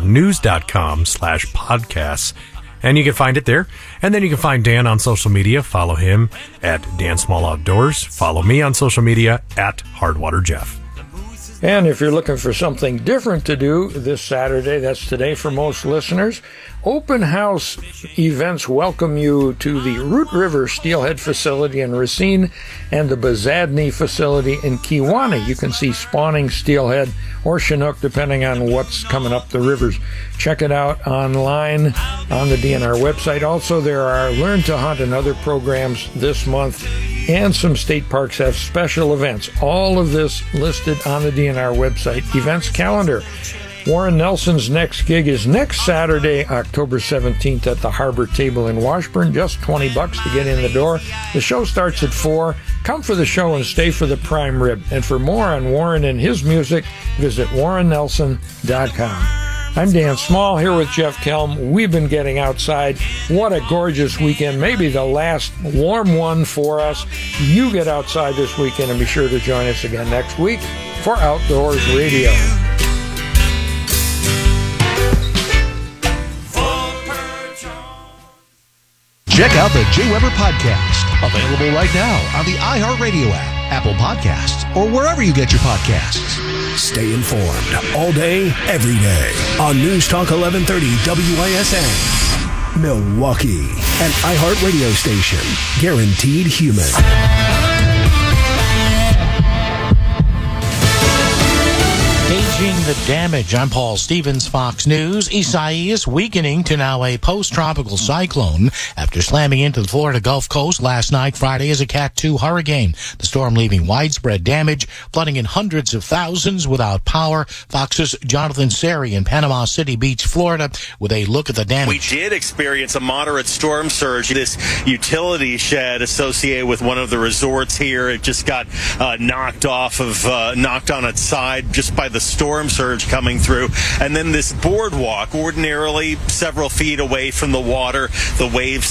outdoornews.com/podcasts, and you can find it there. And then you can find Dan on social media. Follow him at Dan Small Outdoors. Follow me on social media at Hardwater Jeff. And if you're looking for something different to do this Saturday, that's today for most listeners, open house events welcome you to the Root River Steelhead facility in Racine and the Bazadney facility in Kewanee. You can see spawning steelhead or Chinook, depending on what's coming up the rivers. Check it out online on the DNR website. Also, there are Learn to Hunt and other programs this month, and some state parks have special events. All of this listed on the DNR website events calendar. Warren Nelson's next gig is next Saturday, October 17th at the Harbor Table in Washburn. Just $20 to get in the door. The show starts at 4. Come for the show and stay for the prime rib. And for more on Warren and his music, visit warrennelson.com. I'm Dan Small here with Jeff Kelm. We've been getting outside. What a gorgeous weekend. Maybe the last warm one for us. You get outside this weekend and be sure to join us again next week for Outdoors Radio. Check out the Jay Weber Podcast, available right now on the iHeartRadio app, Apple Podcasts, or wherever you get your podcasts. Stay informed all day, every day on News Talk 1130 WISN. Milwaukee, an iHeartRadio station. Guaranteed human. Gauging the damage. I'm Paul Stevens, Fox News. Isaias weakening to now a post-tropical cyclone after slamming into the Florida Gulf Coast last night, Friday, as a Cat 2 hurricane. The storm leaving widespread damage, flooding in hundreds of thousands without power. Fox's Jonathan Seri in Panama City Beach, Florida, with a look at the damage. We did experience a moderate storm surge. This utility shed associated with one of the resorts here, it just got knocked on its side just by the storm surge coming through. And then this boardwalk, ordinarily several feet away from the water, the waves